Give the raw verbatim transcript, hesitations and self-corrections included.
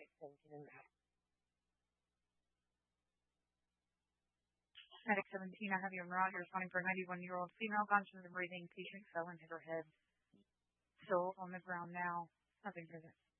like thinking in that. Medic seventeen, I have you on route. You're responding for a ninety-one-year-old female conscious and breathing. Patient fell and hit her head. Still on the ground now. Nothing further.